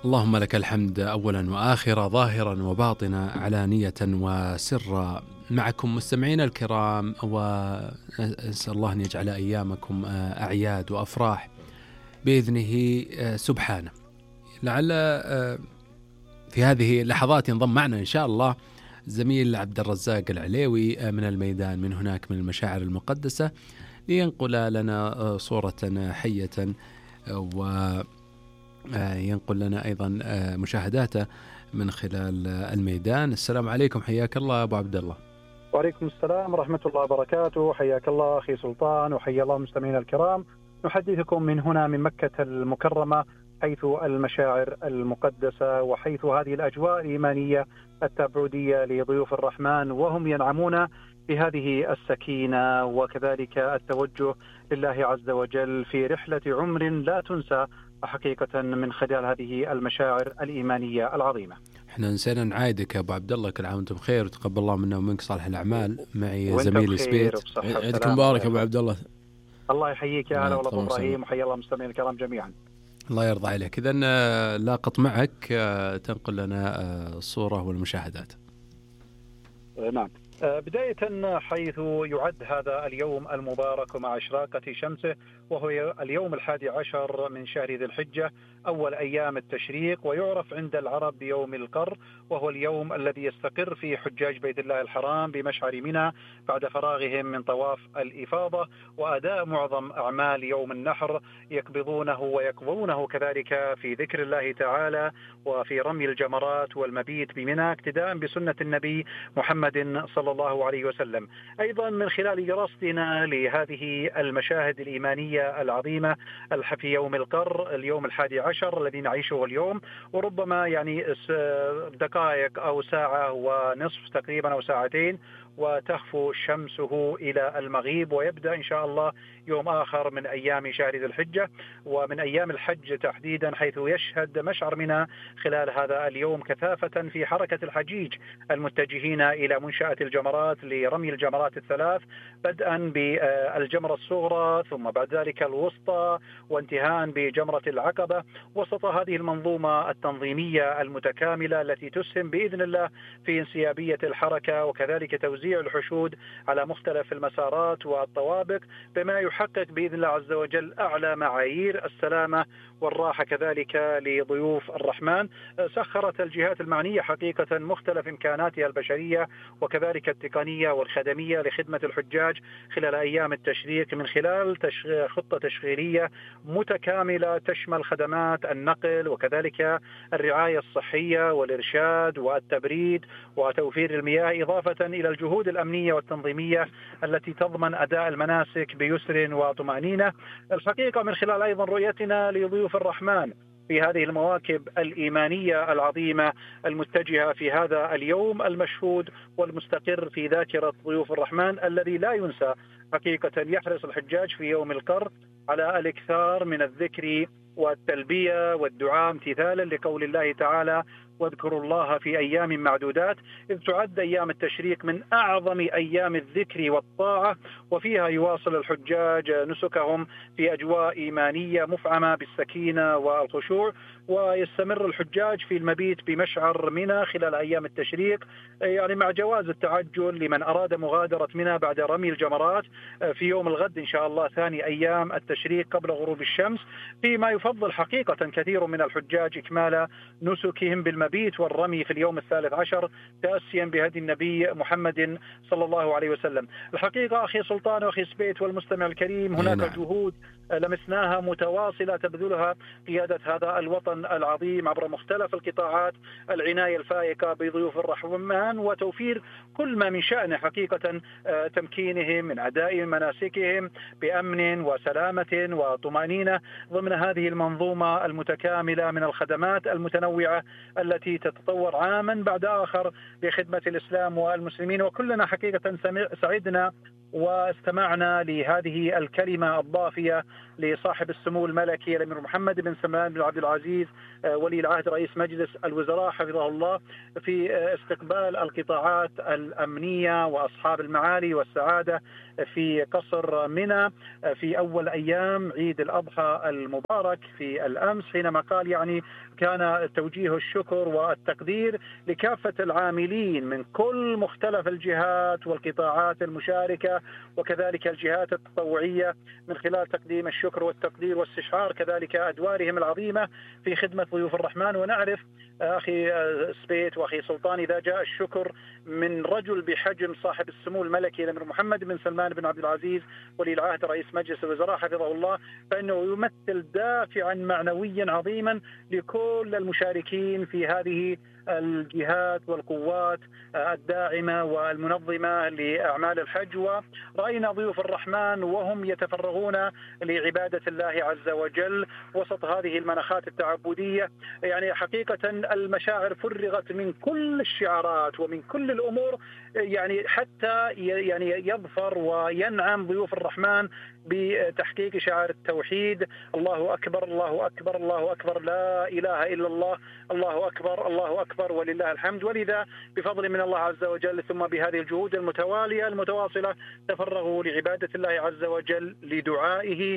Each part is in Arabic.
اللهم لك الحمد أولا وآخرا، ظاهرا وباطنا، علانية وسرا. معكم مستمعين الكرام، وأسأل الله أن يجعل أيامكم أعياد وأفراح بإذنه سبحانه. لعل في هذه اللحظات ينضم معنا إن شاء الله زميل عبد الرزاق العليوي من الميدان، من هناك من المشاعر المقدسة، لينقل لنا صورة حية وينقل لنا أيضا مشاهداته من خلال الميدان. السلام عليكم، حياك الله أبو عبد الله. وعليكم السلام ورحمة الله وبركاته. حياك الله أخي سلطان، وحيا الله مستمعين الكرام. نحدثكم من هنا من مكة المكرمة، حيث المشاعر المقدسة، وحيث هذه الأجواء الإيمانية التعبدية لضيوف الرحمن، وهم ينعمون بهذه السكينة وكذلك التوجه لله عز وجل في رحلة عمر لا تنسى حقيقة من خلال هذه المشاعر الإيمانية العظيمة. احنا نسينا نعايدك يا ابو عبد الله، كل عام وانتم بخير وتقبل الله منا ومنك صالح الاعمال. معي زميلي سبيت. عيدكم مبارك ابو عبد الله. الله يحييك يا هلا والله ابو ابراهيم، وحيا الله المستمعين الكرام جميعا. الله يرضى عليك. اذا لاقط معك تنقل لنا الصورة والمشاهدات. نعم، بداية حيث يعد هذا اليوم المبارك مع إشراقة شمسه، وهو اليوم 11 من شهر ذي الحجة، أول أيام التشريق، ويعرف عند العرب بيوم القر، وهو اليوم الذي يستقر فيه حجاج بيت الله الحرام بمشعر منى بعد فراغهم من طواف الإفاضة وأداء معظم أعمال يوم النحر، يقبضونه ويقضونه كذلك في ذكر الله تعالى وفي رمي الجمرات والمبيت بمنى اقتداء بسنة النبي محمد صلى الله عليه وسلم. أيضا من خلال دراستنا لهذه المشاهد الإيمانية العظيمة في يوم القر، اليوم 11 الذي نعيشه اليوم، وربما يعني دقائق أو ساعة ونصف تقريبا أو ساعتين وتخفو شمسه إلى المغيب، ويبدأ إن شاء الله يوم آخر من أيام شهر ذي الحجة ومن أيام الحج تحديدا، حيث يشهد مشعر منى خلال هذا اليوم كثافة في حركة الحجيج المتجهين إلى منشأة الجمرات لرمي الجمرات الثلاث، بدءا بالجمرة الصغرى ثم بعد ذلك الوسطى وانتهاء بجمرة العقبة، وسط هذه المنظومة التنظيمية المتكاملة التي تسهم بإذن الله في انسيابية الحركة وكذلك توزيع الحشود على مختلف المسارات والطوابق، بما يحقق بإذن الله عز وجل أعلى معايير السلامة والراحة كذلك لضيوف الرحمن. سخرت الجهات المعنية حقيقة مختلف إمكاناتها البشرية وكذلك التقنية والخدمية لخدمة الحجاج خلال أيام التشريق، من خلال خطة تشغيلية متكاملة تشمل خدمات النقل وكذلك الرعاية الصحية والإرشاد والتبريد وتوفير المياه، إضافة إلى الجهود الأمنية والتنظيمية التي تضمن أداء المناسك بيسر وطمأنينة. الحقيقة من خلال أيضا رؤيتنا لضيوف الرحمن في هذه المواكب الإيمانية العظيمة المتجهة في هذا اليوم المشهود والمستقر في ذاكرة ضيوف الرحمن، الذي لا ينسى حقيقة، يحرص الحجاج في يوم القر على الإكثار من الذكر والتلبية والدعاء امتثالا لقول الله تعالى: واذكروا الله في أيام معدودات، إذ تعد أيام التشريق من أعظم أيام الذكر والطاعة، وفيها يواصل الحجاج نسكهم في أجواء إيمانية مفعمة بالسكينة والخشوع، ويستمر الحجاج في المبيت بمشعر منى خلال أيام التشريق، يعني مع جواز التعجل لمن أراد مغادرة منى بعد رمي الجمرات في يوم الغد إن شاء الله ثاني أيام التشريق قبل غروب الشمس، فيما يفضل حقيقة كثير من الحجاج إكمال نسكهم بالمبيت والرمي في اليوم 13 تأسيا بهدي النبي محمد صلى الله عليه وسلم. الحقيقة أخي سلطان وأخي سبيت والمستمع الكريم، هناك جهود لمسناها متواصلة تبذلها قيادة هذا الوطن العظيم عبر مختلف القطاعات، العناية الفائقة بضيوف الرحمن وتوفير كل ما من شأنه حقيقة تمكينهم من أداء مناسكهم بأمن وسلامة وطمأنينة ضمن هذه المنظومة المتكاملة من الخدمات المتنوعة التي تتطور عاما بعد آخر لخدمة الإسلام والمسلمين. وكلنا حقيقة سعدنا واستمعنا لهذه الكلمة الضافية لصاحب السمو الملكي الأمير محمد بن سلمان بن عبد العزيز ولي العهد رئيس مجلس الوزراء حفظه الله في استقبال القطاعات الأمنية وأصحاب المعالي والسعادة في قصر منى في أول أيام عيد الأضحى المبارك في الأمس، حينما قال يعني كان توجيه الشكر والتقدير لكافة العاملين من كل مختلف الجهات والقطاعات المشاركة وكذلك الجهات التطوعية من خلال تقديم الشكر والتقدير واستشعار كذلك أدوارهم العظيمة في خدمة ضيوف الرحمن. ونعرف أخي سبيت وأخي سلطان إذا جاء الشكر من رجل بحجم صاحب السمو الملكي الأمير محمد بن سلمان بن عبد العزيز ولي العهد رئيس مجلس الوزراء حفظه الله، فإنه يمثل دافعا معنويا عظيما لكل المشاركين في هذه الجهات والقوات الداعمة والمنظمة لأعمال الحج. ورأينا ضيوف الرحمن وهم يتفرغون لعبادة الله عز وجل وسط هذه المناخات التعبدية. يعني حقيقة المشاعر فرغت من كل الشعارات ومن كل الأمور، يعني حتى يعني يظفر وينعم ضيوف الرحمن بتحقيق شعار التوحيد: الله أكبر الله أكبر الله أكبر لا إله إلا الله، الله أكبر الله أكبر ولله الحمد. ولذا بفضل من الله عز وجل ثم بهذه الجهود المتوالية المتواصلة تفرغوا لعبادة الله عز وجل لدعائه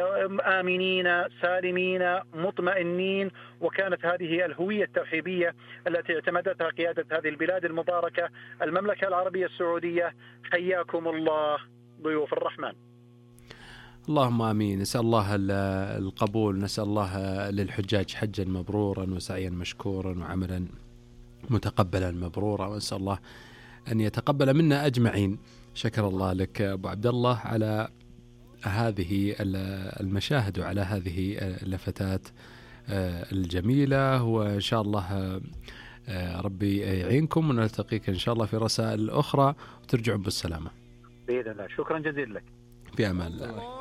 آمنين سالمين مطمئنين. وكانت هذه الهوية الترحيبية التي اعتمدتها قيادة هذه البلاد المباركة المملكة العربية السعودية. حياكم الله ضيوف الرحمن. اللهم آمين. نسأل الله القبول، نسأل الله للحجاج حجا مبرورا وسعيا مشكورا وعملا متقبلا مبرورا، ونسأل الله أن يتقبل منا أجمعين. شكر الله لك أبو عبد الله على هذه المشاهد وعلى هذه اللفتات الجميلة، وإن شاء الله ربي يعينكم ونلتقيك إن شاء الله في رسائل أخرى وترجعون بالسلامة بإذن الله. شكرا جزيلا لك. في أمان الله.